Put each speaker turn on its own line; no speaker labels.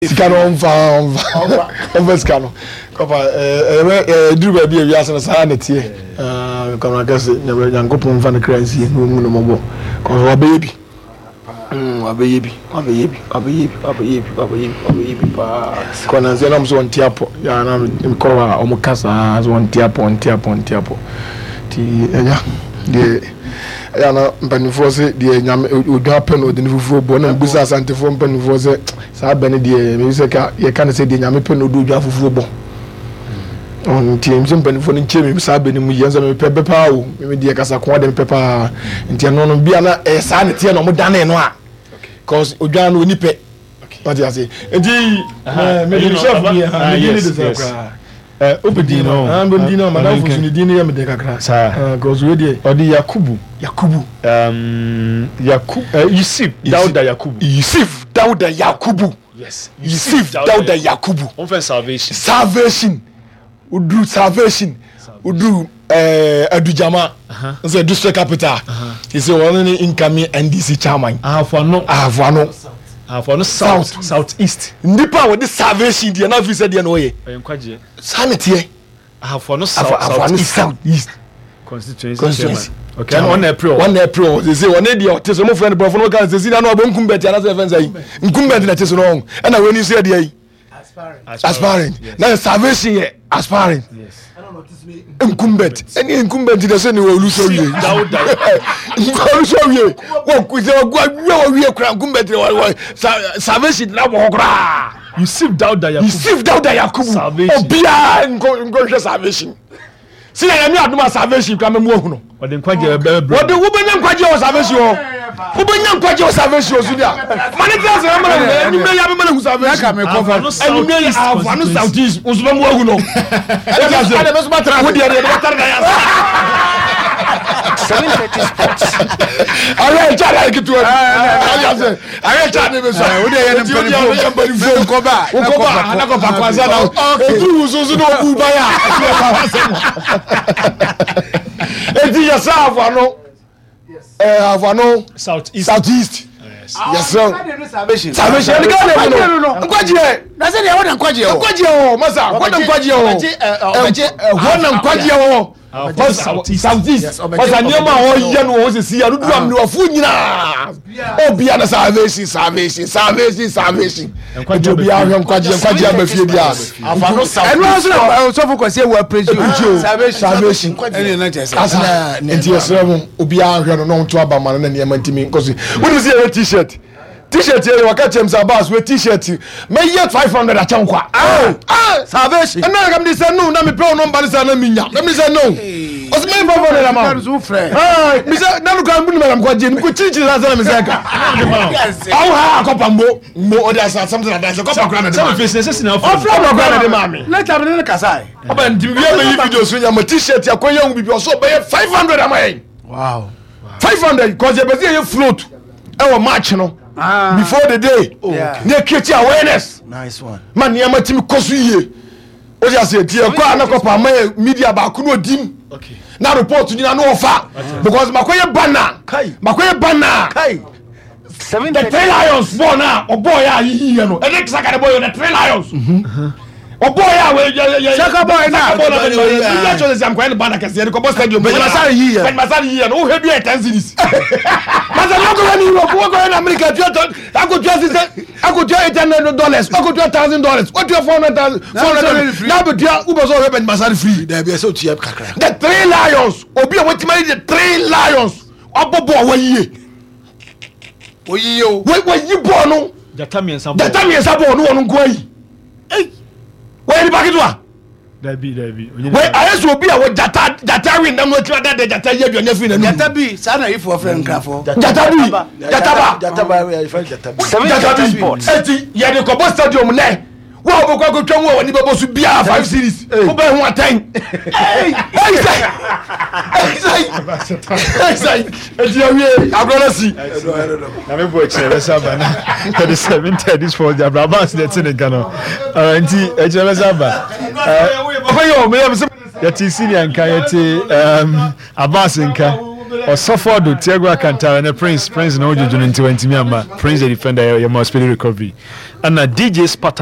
Sikano on Sikano. Papa, do baby, we are saying it here. Come on, guess it. Never young couple from the crazy no more. Cause our baby. A baby. Kona zena mso wantiapo. Ya na mkoa omukasa as wantiapo. Ti enya de ya na mpanifo se de nyame odwa pen odi nifufu bo na mbusa asantefo mpanifo se sa bene de me se ka ye kan se de nyame pen odi odwa fufu bo on ti mse mpanifo ni chemi sa bene mu yenza me pepe pa o me de kasa ko de pepa nti no bia na sa ne tie no mo dane no a cause odwa no ni pe what you say nti me de chef bi ha me de de sa Obedino, Ambodino, Madame Fusini, Yamade Kakra, goes with you, or the Yakubu, Yusuf, Dauda Yakubu, Yusuf, Dauda Yakubu, yes, Yusuf, Dauda Yakubu, on salvation, Udu salvation, Udu Adujama, the district capital, is the only incoming NDC chairman. For no southeast. Nipa with the salvation, the enough said the way. Sanity. For no southeast constituency. Okay, 1 April. They say one day the autism friend Buffalo can say no Bunkumbet and other events. Incumbent that is wrong. And when you say the aspiring. Now salvation aspiring. Yes. Incumbent. Any incumbent the same will lose you. Salvation now. You sift down the Yakubu. Obia and salvation. See, I am not salvation. Come and move. What the woman and quite salvation? Who bring them quite your salvation? Money class, and you may have a man who's salvation. And you may have one Southeast, who's no more who know. That's matter. What the other 7:30 Sports. I will try like it to her. I will try to say, what they are go back. I go back. Yourself, I know. I know. Southeast. Yes, sir. Salvation. Southeast. But I never all young was to see. I don't know of food. Oh, be a salvation. And to be out on Quadia, and also because they were praising salvation. And yes, Obia, no to Abaman and Yamanti. Because what is your t-shirt? T-shirt here, I catch him Sabas with t-shirt. May yet 500 at Chankwa. Salvation. And now I'm this no, let me pro number is an amina. Let me say no. What's my brother? I'm so friend. Mr. Nanuka, I'm quite in good teachers as I'm Zaka. Oh, Copambo, more or something like that. Copper granted. Some business enough. Oh, from granted, mammy. Let them in the Kasai. Open to be videos when I'm a t-shirt, you're going to be so by 500 am I. Wow. 500 because you're float. Our match, no. Before the day, they create awareness. Nice one. Man, you are team Kosuye. What you say? You are not media back. Okay. Now report to you no offer because Makoye banner. 7 the 3 lions born now. Oh boy, you know. And next second boy on the 3 lions. Oh boy, Saka boy now. You just I'm going to banner because the Kobo stadium. But Masari here. No heavy attentions. Go in America. I could just $800. I could $1,000. What you $400,000? Now, but you Uber so happen Masari free. There be so cheap. The 3 lions. Obi what made the 3 lions. Obobo wayi. Oyi you born? Jatami and Sabo no go yi. Hey. Where the packet wa? Dabi. Where I used to be a Jata win. I'm not sure that the Jata you your nephew. Jata be sana if for friend Krafo. Jataba. 7 Sports. Eti ya the Kobo Stadium ne. Wa go twa wo ni babo su bia 5 series. Wo ba hu atan. Hey. Eti ya we abrolasi. Na me boy chere saba na. 37 Sports the Abrabas the tin Ghana. Enti chere saba. Oyo me ya senior nka yeti Abbas nka
Osofo do Thiago Alcantara and Prince no jojo nti wantimi amba Prince the defender your more speedy recovery and DJ Sparta